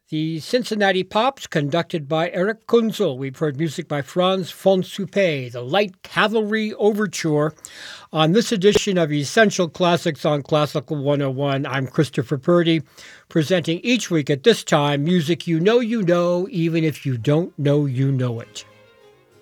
The Cincinnati Pops, conducted by Eric Kunzel. We've heard music by Franz von Suppé, the Light Cavalry Overture. On this edition of Essential Classics on Classical 101, I'm Christopher Purdy, presenting each week at this time music you know, even if you don't know you know it.